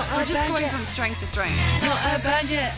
We're just going from strength to strength. Not a budget.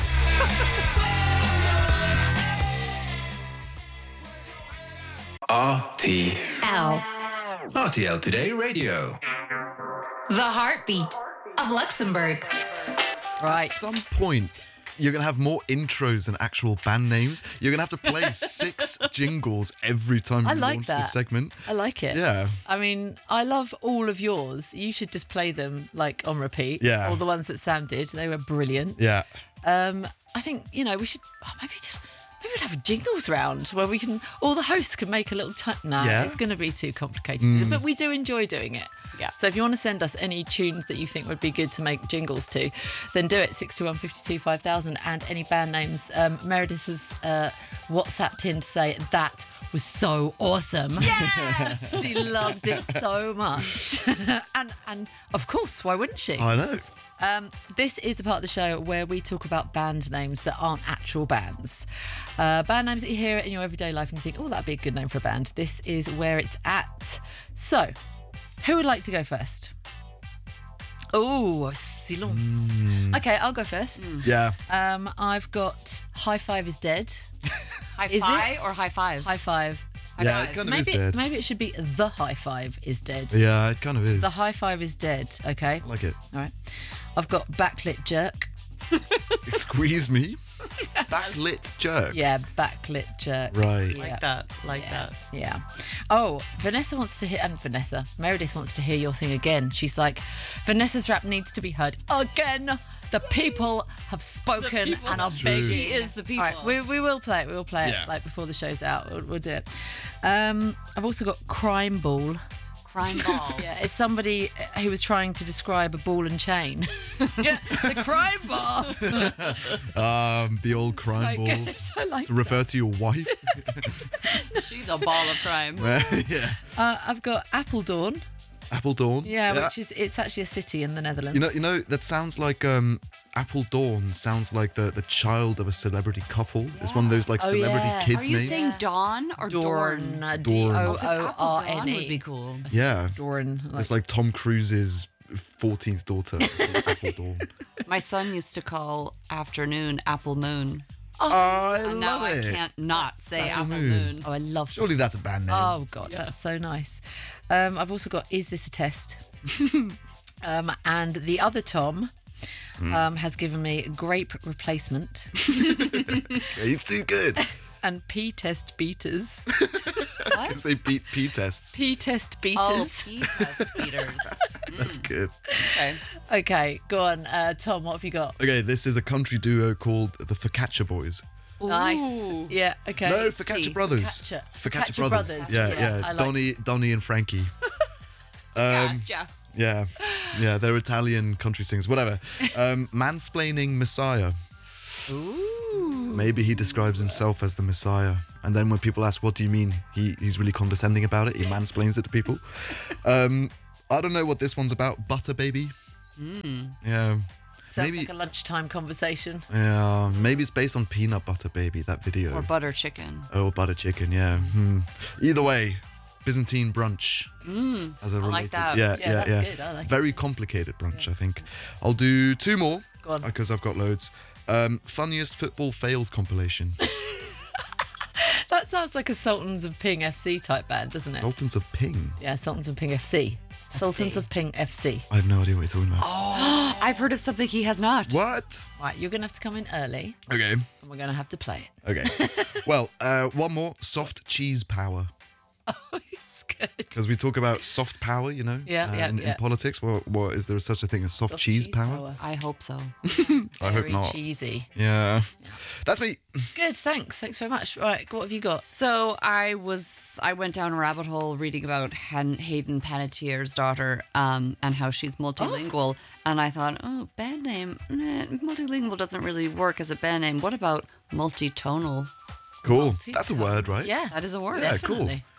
RTL. RTL Today Radio. The heartbeat of Luxembourg. Right. At some point, you're going to have more intros than actual band names. You're going to have to play 6 jingles every time you I like launch that. this segment. I like it. Yeah. I mean, I love all of yours. You should just play them like on repeat. Yeah. All the ones that Sam did. They were brilliant. Yeah. I think, we should maybe we'd have a jingles round where we can all the hosts can make a little Yeah. it's going to be too complicated. But we do enjoy doing it. Yeah. So if you want to send us any tunes that you think would be good to make jingles to, then do it 621 52 5000 and any band names. Meredith has WhatsApped in to say that was so awesome. Yeah, she loved it so much. and of course, why wouldn't she? I know. This is the part of the show where we talk about band names that aren't actual bands. Band names that you hear in your everyday life and you think, oh, that'd be a good name for a band. This is where it's at. So, who would like to go first? Oh, silence. Okay, I'll go first. Yeah. I've got High Five is Dead. High Is five or high five? High Five. Yeah, it kind of is dead. Maybe it should be The High Five is Dead. Yeah, it kind of is. The High Five is Dead, okay? I like it. All right. I've got Backlit Jerk. Squeeze me. Backlit jerk. Yeah, Backlit Jerk. Right. Yeah. That. Yeah. Oh, Vanessa wants to hear, Meredith wants to hear your thing again. She's like, Vanessa's rap needs to be heard again. The people have spoken and are begging. He is the people. All right, we will play it. We will play Yeah. it like before the show's out. We'll do it. I've also got Crime Ball. Crime ball. Yeah, it's somebody who was trying to describe a ball and chain. Yeah, the crime ball. The old crime ball. I like To refer to your wife. She's a ball of crime. Yeah. I've got Appledorn. Appledorn. Yeah, which is it's actually a city in the Netherlands. You know that sounds like Appledorn sounds like the child of a celebrity couple. It's one of those like Oh, celebrity yeah. kids Are you names. saying Dawn or Dorn? Dorn. Dorn. Because Apple Dawn would be D-O-O-R-N-E. cool. Yeah. Dorn. It's like Tom Cruise's 14th daughter. Appledorn. My son used to call afternoon Apple Moon. I And love now it. I can't not say Apple Apple Moon. Moon. Oh, I love. Surely that's a band name. Oh God, that's so nice. I've also got Is This a Test? And the other Tom has given me Grape Replacement He's too good. and P-Test Beaters. Because they beat P-tests. P-Test Oh, Beaters. P-test beaters. That's good. Okay. Okay, go on, Tom. What have you got? Okay, this is a country duo called the Focaccia Boys. Nice. Yeah. Okay. No, Focaccia T. Brothers. Focaccia. Focaccia Focaccia Brothers. Brothers. Yeah, Yeah, yeah. I like- Donnie and Frankie. Gotcha. Yeah, they're Italian country singers. Whatever. Mansplaining Messiah. Ooh. Maybe he describes himself as the Messiah, and then when people ask, "What do you mean?" He's really condescending about it. He mansplains it to people. I don't know what this one's about. Butter baby. Yeah. Sounds Maybe- like a lunchtime conversation. Yeah, maybe it's based on Peanut Butter Baby, that video. Or butter chicken. Oh, butter chicken, yeah. Either way, Byzantine brunch. As a I like related. that. Yeah, Yeah, yeah, that's yeah. good. I like it. Very complicated brunch, I think. I'll do 2 more. Go on. Because I've got loads. Funniest football fails compilation. That sounds like a Sultans of Ping FC type band, doesn't it? Sultans of Ping. Yeah, Sultans of Ping FC. Sultans of Ping FC. I have no idea what you're talking about. I've heard of something he has not. What? Right, you're going to have to come in early Okay. and we're going to have to play it. Okay. Well, one more. Soft cheese power. It's good. Because we talk about soft power, you know? Yeah, yeah, in yeah. politics. What is there such a thing as soft cheese power? I hope so. I hope Very not. cheesy. Yeah. That's me. Good, thanks. Thanks very much. Right, what have you got? So I went down a rabbit hole reading about Hayden Panettiere's daughter and how she's multilingual. And I thought, band name, multilingual doesn't really work as a band name. What about multitonal? Cool. That's a word, right? Yeah. That is a word. Yeah, cool. Definitely.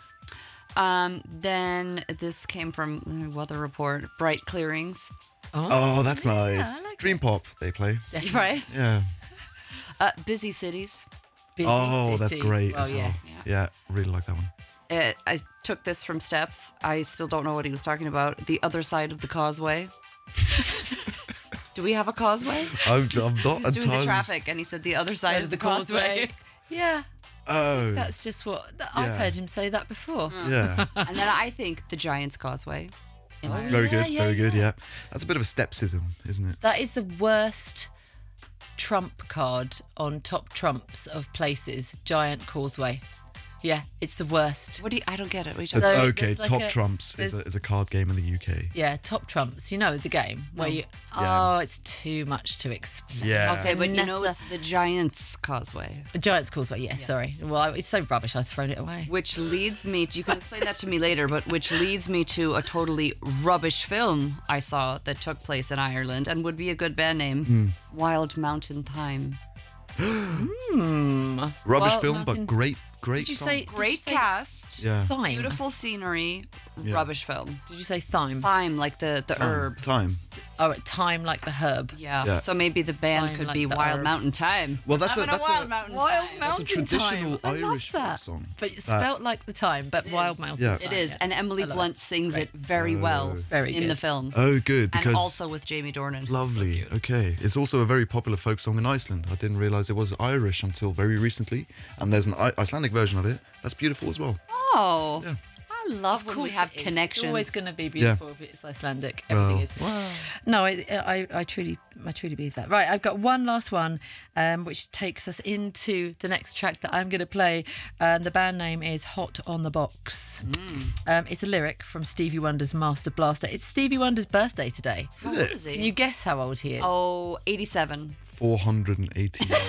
Then this came from the Weather Report, Bright Clearings. Oh, that's nice. I like Dream Pop, they play. Right? Yeah. Busy Cities. Busy Oh, that's city. great Well, as well. yes. Yeah, really like that one. I took this from Steps. I still don't know what he was talking about. The Other Side of the Causeway. Do we have a causeway? I'm not He was doing the entirely. traffic, and he said the other side of the causeway. Yeah, Oh, that's just what I've Yeah. heard him say that before. yeah. And then I think the Giant's Causeway. In Ireland. Very Yeah, good, yeah, very good. yeah. Yeah, that's a bit of a stepsism, isn't it? That is the worst trump card on top trumps of places. Giant Causeway. Yeah, it's the worst. What do you? I don't get it. What are you So- talking about? Okay, there's like Top a- Trumps is there's- a card game in the UK. Yeah, top trumps. You know the game where you. Yeah. Oh, it's too much to explain. Yeah. Okay, but you know Nessa- it's the Giant's Causeway. The Giant's Causeway. Yes, sorry. Well, it's so rubbish. I've thrown it away. Which leads me to, you can explain that to me later, but which leads me to a totally rubbish film I saw that took place in Ireland and would be a good band name, Wild Mountain Thyme. Rubbish Well, film, nothing- but great Did you song. say Great cast, Yeah. thyme? beautiful scenery, Yeah. rubbish film. Did you say thyme? Thyme, like the herb. Time. Oh, thyme like the herb. Yeah. Yeah. So maybe the band Thyme could like be the Wild herb. Mountain Thyme. Well, that's a Having Wild Mountain Wild Thyme. Mountain traditional Thyme. I love Irish folk that. song. But it's spelt like the time, but Wild Mountain. Yeah. Thyme, It is, and Emily I love Blunt it. sings Great. it very well Very in the good. film. Oh, good, And because also with Jamie Dornan. lovely. Okay, it's also a very popular folk song in Iceland. I didn't realize it was Irish until very recently, and there's an Icelandic version of it that's beautiful as well. Oh, Yeah. I love when we have it is. connections. It's always going to be beautiful if it's Icelandic. Everything is. No, I truly believe that. Right, I've got one last one, which takes us into the next track that I'm going to play. The band name is Hot on the Box. It's a lyric from Stevie Wonder's Master Blaster. It's Stevie Wonder's birthday today. How old is he? Can you guess how old he is? Oh, 87. 489.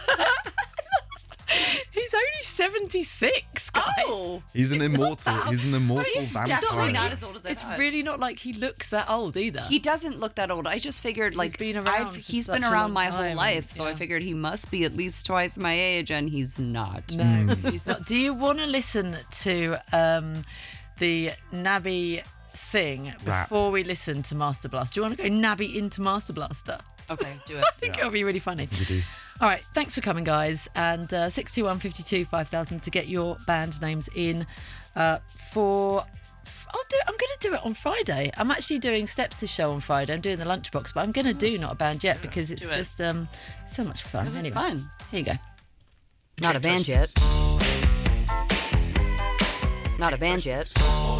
He's only 76, guys. Oh, He's an immortal. that- He's an immortal he's vampire. definitely not as old as I It's thought. really not like he looks that old either. He doesn't look that old. I just figured, like, been around for he's such been a around long my time, whole and- life, so I yeah. figured he must be at least twice my age, and he's not. No, he's not. Do you want to listen to the Nabby sing Rap. before we listen to Master Blaster? Do you want to go Nabby into Master Blaster? Okay, do it. I think it'll be really funny. We do. All right, thanks for coming, guys. And 621 52 5000 to get your band names in for. I'm going to do it on Friday. I'm actually doing Steps' show on Friday. I'm doing the Lunchbox, but I'm going to do Not a Band Yet because it's Do it. just so much fun. Because Anyway, it's fun. here you go. Not a band yet. Not a band yet.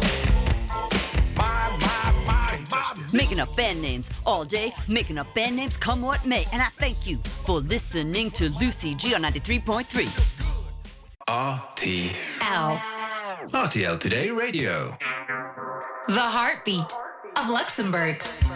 Making up band names all day, making up band names come what may. And I thank you for listening to Lucy G on 93.3. RTL. Ow. RTL Today Radio. The heartbeat of Luxembourg.